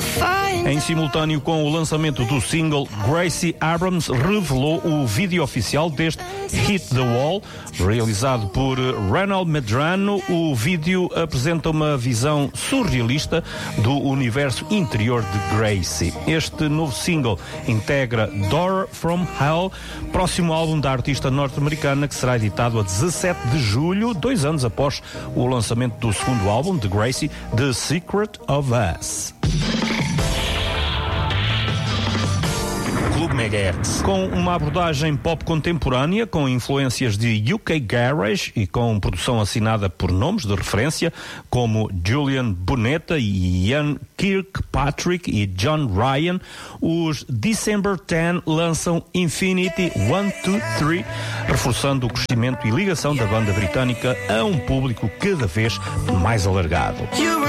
Em simultâneo com o lançamento do single, Gracie Abrams revelou o vídeo oficial deste Hit the Wall, realizado por Ronald Medrano. O vídeo apresenta uma visão surrealista do universo interior de Gracie. Este novo single integra Door from Hell, próximo álbum da artista norte-americana, que será editado a 17 de julho, 2 anos após o lançamento do segundo álbum de Gracie, The Secret of Us. Clube Megahertz. Com uma abordagem pop contemporânea, com influências de UK Garage e com produção assinada por nomes de referência como Julian Bunetta, Ian Kirkpatrick e John Ryan, os December 10 lançam Infinity 1, 2, 3, reforçando o crescimento e ligação da banda britânica a um público cada vez mais alargado.